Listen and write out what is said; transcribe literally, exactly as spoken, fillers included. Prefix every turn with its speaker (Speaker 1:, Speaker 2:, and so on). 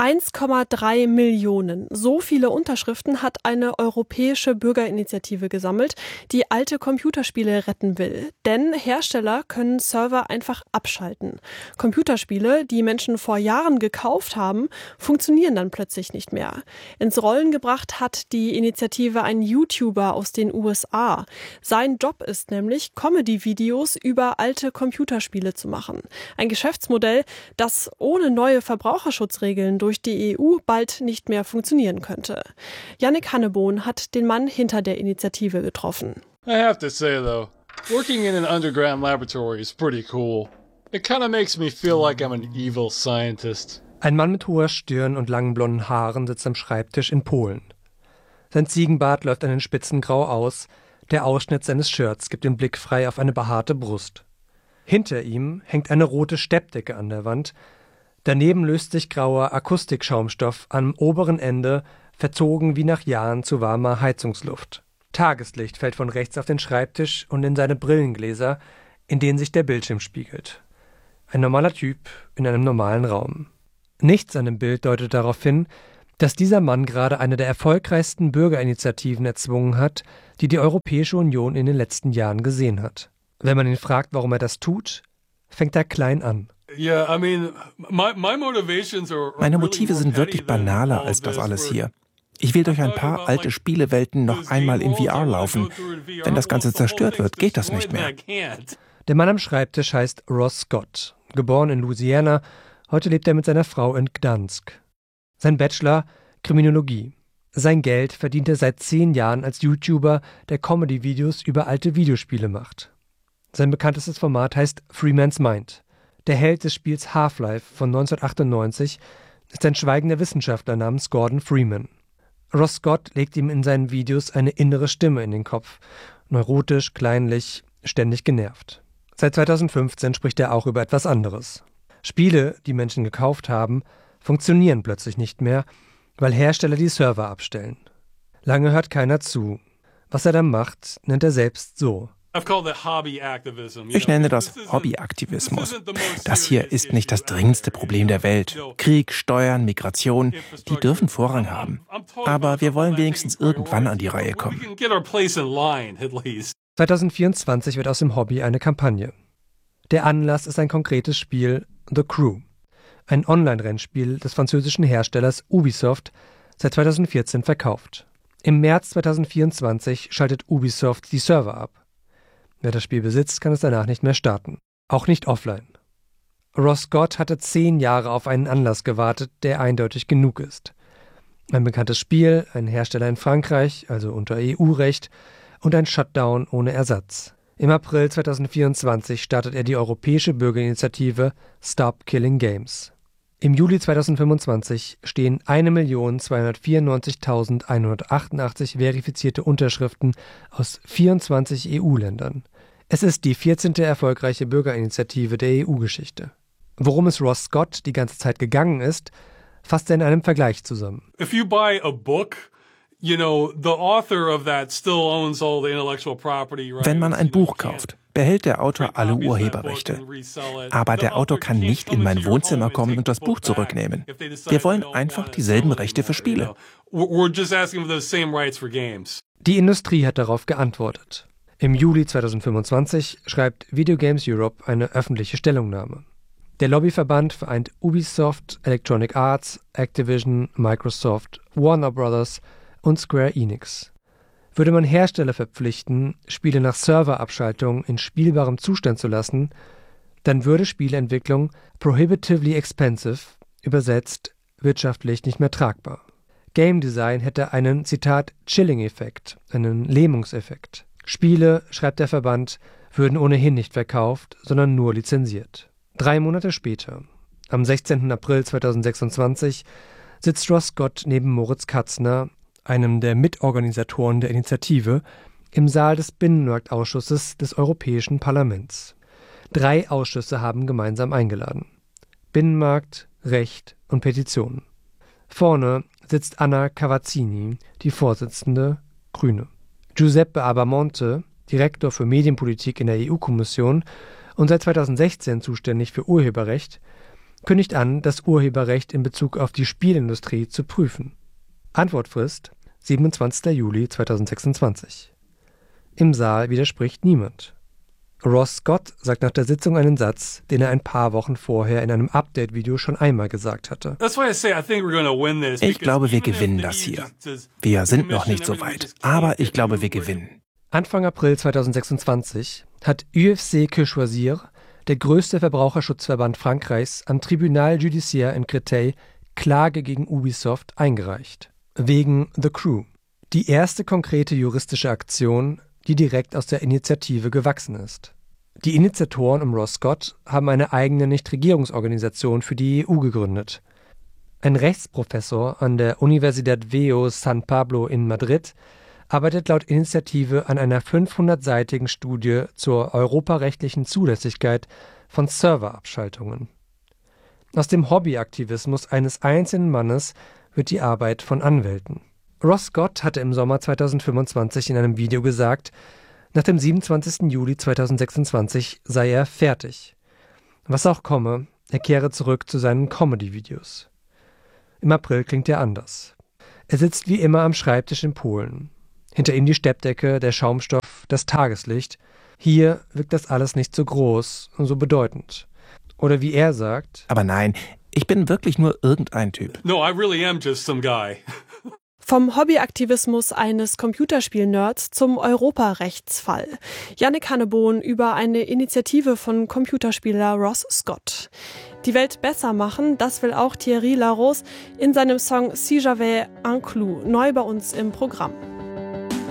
Speaker 1: eins Komma drei Millionen. So viele Unterschriften hat eine europäische Bürgerinitiative gesammelt, die alte Computerspiele retten will. Denn Hersteller können Server einfach abschalten. Computerspiele, die Menschen vor Jahren gekauft haben, funktionieren dann plötzlich nicht mehr. Ins Rollen gebracht hat die Initiative einen YouTuber aus den U S A. Sein Job ist nämlich, Comedy-Videos über alte Computerspiele zu machen. Ein Geschäftsmodell, das ohne neue Verbraucherschutzregeln durch die E U bald nicht mehr funktionieren könnte. Yannick Hannebohn hat den Mann hinter der Initiative getroffen.
Speaker 2: I have to say though, working in an underground laboratory is pretty cool. It kind of makes me feel like I'm an evil scientist.
Speaker 3: Ein Mann mit hoher Stirn und langen blonden Haaren sitzt am Schreibtisch in Polen. Sein Ziegenbart läuft an den Spitzen grau aus, der Ausschnitt seines Shirts gibt den Blick frei auf eine behaarte Brust. Hinter ihm hängt eine rote Steppdecke an der Wand. Daneben löst sich grauer Akustikschaumstoff am oberen Ende, verzogen wie nach Jahren zu warmer Heizungsluft. Tageslicht fällt von rechts auf den Schreibtisch und in seine Brillengläser, in denen sich der Bildschirm spiegelt. Ein normaler Typ in einem normalen Raum. Nichts an dem Bild deutet darauf hin, dass dieser Mann gerade eine der erfolgreichsten Bürgerinitiativen erzwungen hat, die die Europäische Union in den letzten Jahren gesehen hat. Wenn man ihn fragt, warum er das tut, fängt er klein an.
Speaker 4: Meine Motive sind wirklich banaler als das alles hier. Ich will durch ein paar alte Spielewelten noch einmal in V R laufen. Wenn das Ganze zerstört wird, geht das nicht mehr.
Speaker 3: Der Mann am Schreibtisch heißt Ross Scott. Geboren in Louisiana, heute lebt er mit seiner Frau in Gdansk. Sein Bachelor Kriminologie. Sein Geld verdient er seit zehn Jahren als YouTuber, der Comedy-Videos über alte Videospiele macht. Sein bekanntestes Format heißt Freeman's Mind. Der Held des Spiels Half-Life von neunzehnhundertachtundneunzig ist ein schweigender Wissenschaftler namens Gordon Freeman. Ross Scott legt ihm in seinen Videos eine innere Stimme in den Kopf. Neurotisch, kleinlich, ständig genervt. Seit zweitausendfünfzehn spricht er auch über etwas anderes. Spiele, die Menschen gekauft haben, funktionieren plötzlich nicht mehr, weil Hersteller die Server abstellen. Lange hört keiner zu. Was er dann macht, nennt er selbst so.
Speaker 4: Ich nenne das Hobbyaktivismus. Das hier ist nicht das dringendste Problem der Welt. Krieg, Steuern, Migration, die dürfen Vorrang haben. Aber wir wollen wenigstens irgendwann an die Reihe kommen.
Speaker 3: zweitausendvierundzwanzig wird aus dem Hobby eine Kampagne. Der Anlass ist ein konkretes Spiel, The Crew. Ein Online-Rennspiel des französischen Herstellers Ubisoft, seit zweitausendvierzehn verkauft. Im März zweitausendvierundzwanzig schaltet Ubisoft die Server ab. Wer das Spiel besitzt, kann es danach nicht mehr starten. Auch nicht offline. Ross Scott hatte zehn Jahre auf einen Anlass gewartet, der eindeutig genug ist. Ein bekanntes Spiel, ein Hersteller in Frankreich, also unter E U-Recht, und ein Shutdown ohne Ersatz. Im April zweitausendvierundzwanzig startet er die europäische Bürgerinitiative Stop Killing Games. Im Juli zweitausendfünfundzwanzig stehen eine Million zweihundertvierundneunzigtausendeinhundertachtundachtzig verifizierte Unterschriften aus vierundzwanzig E U-Ländern. Es ist die vierzehnte erfolgreiche Bürgerinitiative der E U-Geschichte. Worum es Ross Scott die ganze Zeit gegangen ist, fasst er in einem Vergleich zusammen.
Speaker 2: If you buy a book, you know, the author of that still owns all the intellectual property rights.
Speaker 4: Wenn man ein Buch kauft, behält der Autor alle Urheberrechte. Aber der Autor kann nicht in mein Wohnzimmer kommen und das Buch zurücknehmen. Wir wollen einfach dieselben Rechte für Spiele.
Speaker 3: Die Industrie hat darauf geantwortet. Im Juli zweitausendfünfundzwanzig schreibt Video Games Europe eine öffentliche Stellungnahme. Der Lobbyverband vereint Ubisoft, Electronic Arts, Activision, Microsoft, Warner Brothers und Square Enix. Würde man Hersteller verpflichten, Spiele nach Serverabschaltung in spielbarem Zustand zu lassen, dann würde Spieleentwicklung prohibitively expensive, übersetzt wirtschaftlich nicht mehr tragbar. Game Design hätte einen, Zitat, Chilling-Effekt, einen Lähmungseffekt. Spiele, schreibt der Verband, würden ohnehin nicht verkauft, sondern nur lizenziert. Drei Monate später, am sechzehnten April zweitausendsechsundzwanzig, sitzt Ross Scott neben Moritz Katzner, einem der Mitorganisatoren der Initiative, im Saal des Binnenmarktausschusses des Europäischen Parlaments. Drei Ausschüsse haben gemeinsam eingeladen: Binnenmarkt, Recht und Petitionen. Vorne sitzt Anna Cavazzini, die Vorsitzende, Grüne. Giuseppe Abamonte, Direktor für Medienpolitik in der E U-Kommission und seit zweitausendsechzehn zuständig für Urheberrecht, kündigt an, das Urheberrecht in Bezug auf die Spielindustrie zu prüfen. Antwortfrist siebenundzwanzigster Juli zweitausendsechsundzwanzig. Im Saal widerspricht niemand. Ross Scott sagt nach der Sitzung einen Satz, den er ein paar Wochen vorher in einem Update-Video schon einmal gesagt hatte.
Speaker 4: Ich glaube, wir gewinnen das hier. Wir sind noch nicht so weit, aber ich glaube, wir gewinnen.
Speaker 3: Anfang April zweitausendsechsundzwanzig hat U F C Que Choisir, der größte Verbraucherschutzverband Frankreichs, am Tribunal Judiciaire in Créteil Klage gegen Ubisoft eingereicht. Wegen The Crew. Die erste konkrete juristische Aktion, die direkt aus der Initiative gewachsen ist. Die Initiatoren um Ross Scott haben eine eigene Nichtregierungsorganisation für die E U gegründet. Ein Rechtsprofessor an der Universidad Veo San Pablo in Madrid arbeitet laut Initiative an einer fünfhundertseitigen Studie zur europarechtlichen Zulässigkeit von Serverabschaltungen. Aus dem Hobbyaktivismus eines einzelnen Mannes wird die Arbeit von Anwälten. Ross Scott hatte im Sommer zweitausendfünfundzwanzig in einem Video gesagt, nach dem siebenundzwanzigsten Juli zweitausendsechsundzwanzig sei er fertig. Was auch komme, er kehre zurück zu seinen Comedy-Videos. Im April klingt er anders. Er sitzt wie immer am Schreibtisch in Polen. Hinter ihm die Steppdecke, der Schaumstoff, das Tageslicht. Hier wirkt das alles nicht so groß und so bedeutend. Oder wie er sagt:
Speaker 4: Aber nein, ich bin wirklich nur irgendein Typ.
Speaker 2: No, I really am just some guy.
Speaker 1: Vom Hobbyaktivismus eines Computerspiel-Nerds zum Europarechtsfall. Yannick Hannebohn über eine Initiative von Computerspieler Ross Scott. Die Welt besser machen, das will auch Thierry Larose in seinem Song Si j'avais un clou, neu bei uns im Programm.